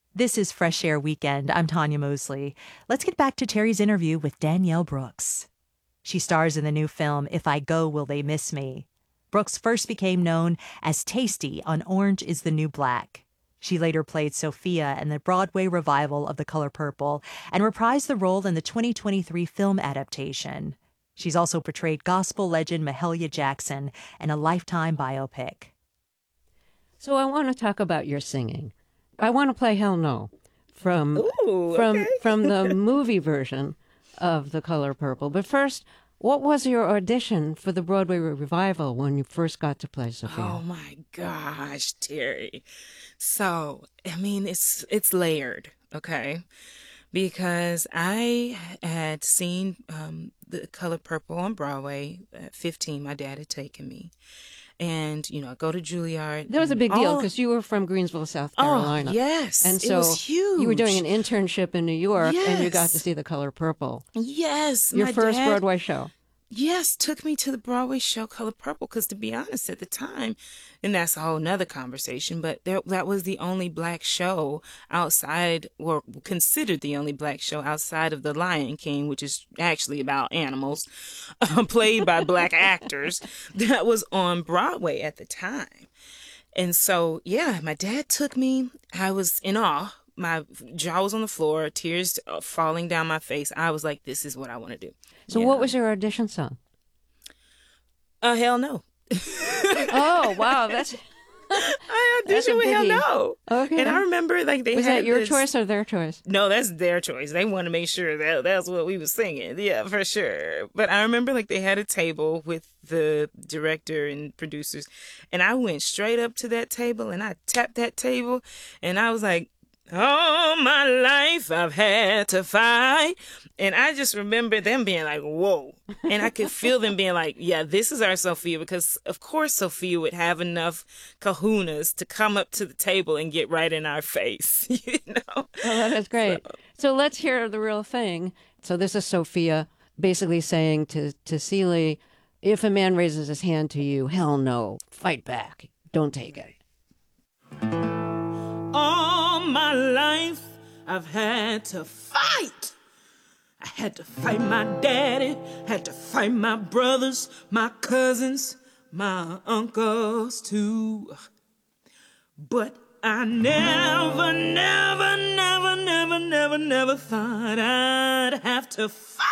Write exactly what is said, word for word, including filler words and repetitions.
This is Fresh Air Weekend. I'm Tanya Mosley. Let's get back to Terry's interview with Danielle Brooks. She stars in the new film, If I Go, Will They Miss Me? Brooks first became known as Tasty on Orange is the New Black. She later played Sophia in the Broadway revival of The Color Purple and reprised the role in the twenty twenty-three film adaptation. She's also portrayed gospel legend Mahalia Jackson in a Lifetime biopic. So I want to talk about your singing. I want to play Hell No from Ooh, from okay. from the movie version of The Color Purple. But first, what was your audition for the Broadway revival when you first got to play Sophia? Oh my gosh, Terry. So, I mean, it's it's layered, okay? Because I had seen um, The Color Purple on Broadway at fifteen. My dad had taken me. And, you know, I go to Juilliard. That was a big deal all- because you were from Greensville, South Oh, Carolina. yes. And It so was huge. you were doing an internship in New York and you got Yes. to see The Color Purple. Yes. Your my first dad- Broadway show. Yes, took me to the Broadway show Color Purple because, to be honest, at the time, and that's a whole nother conversation, but there, that was the only black show outside, or considered the only black show outside of The Lion King, which is actually about animals, uh, played by black actors, that was on Broadway at the time. And so, yeah, my dad took me. I was in awe. My jaw was on the floor, tears uh, falling down my face. I was like, this is what I want to do. So Yeah. what was your audition song? Uh, hell no. Oh, wow. That's I That's a auditioned with Hell biggie. No. Okay. And I remember like they Was had that your this- choice or their choice? No, that's their choice. They want to make sure that that's what we was singing. Yeah, for sure. But I remember like they had a table with the director and producers, and I went straight up to that table and I tapped that table and I was like, all my life I've had to fight. And I just remember them being like, whoa. And I could feel them being like, yeah, this is our Sophia. Because, of course, Sophia would have enough kahunas to come up to the table and get right in our face, you know? Oh, that is great. So, so let's hear the real thing. So this is Sophia basically saying to, to Celie, if a man raises his hand to you, hell no, fight back. Don't take it. All my life I've had to fight. I had to fight my daddy, had to fight my brothers, my cousins, my uncles too. But I never, never, never, never, never, never thought I'd have to fight